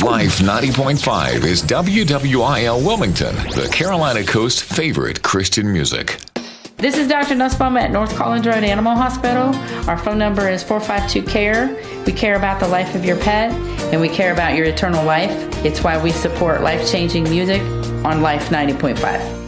Life 90.5 is WWIL Wilmington, the Carolina Coast's favorite Christian music. This is Dr. Nussbaum at North Collins Road Animal Hospital. Our phone number is 452-CARE. We care about the life of your pet, and we care about your eternal life. It's why we support life-changing music on Life 90.5.